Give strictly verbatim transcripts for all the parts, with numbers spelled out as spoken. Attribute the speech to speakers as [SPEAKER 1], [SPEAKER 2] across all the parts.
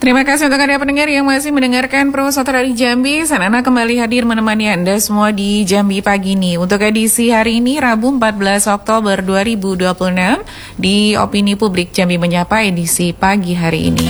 [SPEAKER 1] Terima kasih untuk Anda pendengar yang masih mendengarkan Pro Suara dari Jambi. Sanana kembali hadir menemani Anda semua di Jambi pagi ini. Untuk edisi hari ini, Rabu empat belas Oktober dua ribu dua puluh enam, di Opini Publik Jambi Menyapa edisi pagi hari ini.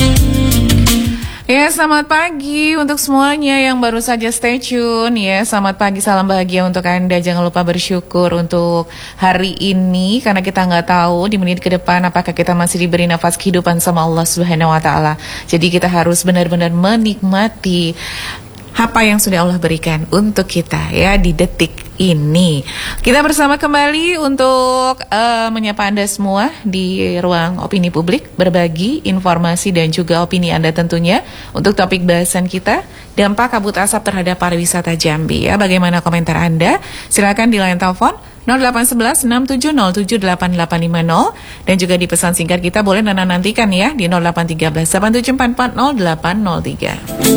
[SPEAKER 1] Ya, selamat pagi untuk semuanya yang baru saja stay tune ya. Selamat pagi, salam bahagia untuk Anda. Jangan lupa bersyukur untuk hari ini, karena kita nggak tahu di menit ke depan apakah kita masih diberi nafas kehidupan sama Allah Subhanahu Wa Taala. Jadi kita harus benar-benar menikmati apa yang sudah Allah berikan untuk kita ya di detik ini. Kita bersama kembali untuk uh, menyapa Anda semua di ruang opini publik, berbagi informasi dan juga opini Anda tentunya untuk topik bahasan kita, dampak kabut asap terhadap pariwisata Jambi ya. Bagaimana komentar Anda? Silakan di line telepon nol delapan satu satu enam tujuh nol tujuh delapan delapan lima nol dan juga di pesan singkat kita boleh Nana nantikan ya di nol delapan tiga belas delapan tujuh empat empat nol delapan nol tiga.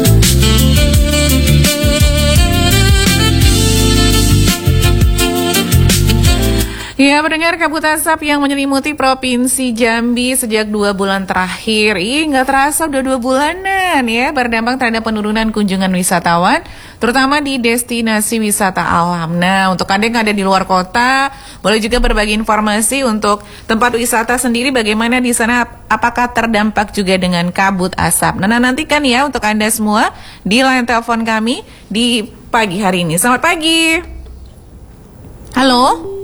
[SPEAKER 1] Ya, mendengar kabut asap yang menyelimuti Provinsi Jambi sejak dua bulan terakhir. Ih, nggak terasa udah dua bulanan ya, berdampak terhadap penurunan kunjungan wisatawan, terutama di destinasi wisata alam. Nah, untuk Anda yang ada di luar kota, boleh juga berbagi informasi untuk tempat wisata sendiri bagaimana di sana, apakah terdampak juga dengan kabut asap. Nah, nantikan ya untuk Anda semua di line telepon kami di pagi hari ini. Selamat pagi. Halo?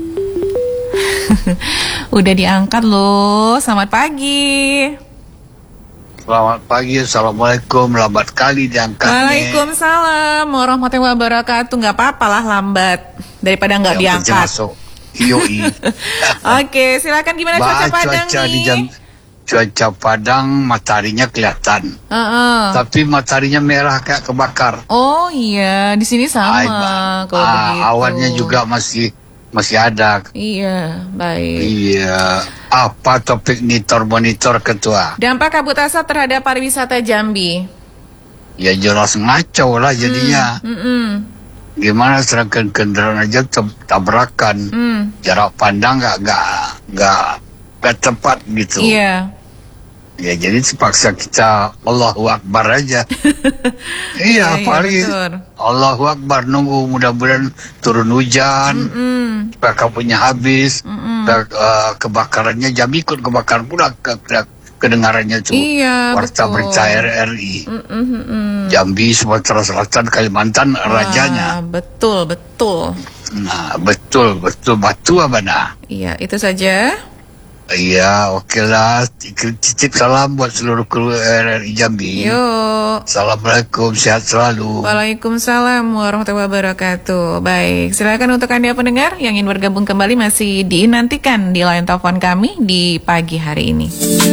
[SPEAKER 1] Udah diangkat loh. Selamat pagi.
[SPEAKER 2] Selamat pagi. Assalamualaikum. Lambat kali diangkatnya.
[SPEAKER 1] Waalaikumsalam warahmatullahi wabarakatuh. Gak apa-apa lah lambat daripada gak yang diangkat.
[SPEAKER 2] Yoi.
[SPEAKER 1] Oke, silakan. Gimana bah, cuaca Padang
[SPEAKER 2] cuaca
[SPEAKER 1] nih?
[SPEAKER 2] Di jam, cuaca Padang mataharinya kelihatan. Uh-uh. Tapi mataharinya merah kayak kebakar.
[SPEAKER 1] Oh iya, di sini sama.
[SPEAKER 2] Ay, kalau ah, begitu. Awannya juga masih Masih ada.
[SPEAKER 1] Iya, baik.
[SPEAKER 2] Iya. Apa topik monitor ketua?
[SPEAKER 1] Dampak kabut asap terhadap pariwisata Jambi.
[SPEAKER 2] Ya jelas ngaco lah jadinya. Hmm, mm-mm. Gimana serangkan kendaraan aja tabrakan. Mm. Jarak pandang nggak nggak nggak nggak tepat gitu.
[SPEAKER 1] Iya.
[SPEAKER 2] Ya jadi terpaksa kita Allahu Akbar aja. Iya,
[SPEAKER 1] ya,
[SPEAKER 2] paling
[SPEAKER 1] ya,
[SPEAKER 2] Allahu Akbar, nunggu mudah-mudahan turun hujan, kabutnya habis, uh, kebakarannya Jambi ikut kebakaran pula ke, ke, kedengarannya tuh.
[SPEAKER 1] Iya,
[SPEAKER 2] warta
[SPEAKER 1] betul.
[SPEAKER 2] Berita R R I.
[SPEAKER 1] Mm-mm.
[SPEAKER 2] Jambi, Sumatera Selatan, Kalimantan, wah, rajanya.
[SPEAKER 1] Betul, betul.
[SPEAKER 2] Nah, betul, betul, batu abana.
[SPEAKER 1] Iya, itu saja.
[SPEAKER 2] Iya, oke lah. Titip salam buat seluruh kru R R I Jambi.
[SPEAKER 1] Yuk.
[SPEAKER 2] Assalamualaikum, sehat selalu.
[SPEAKER 1] Waalaikumsalam warahmatullahi wabarakatuh. Baik, silakan untuk Anda pendengar yang ingin bergabung kembali masih dinantikan di line telepon kami di pagi hari ini.